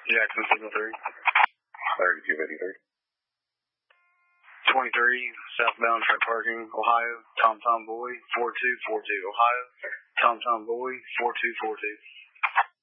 Jackson Signal 3. 3283. 23, southbound truck parking, Ohio, TomTom Boy, 4242, Ohio, TomTom Boy, 4242.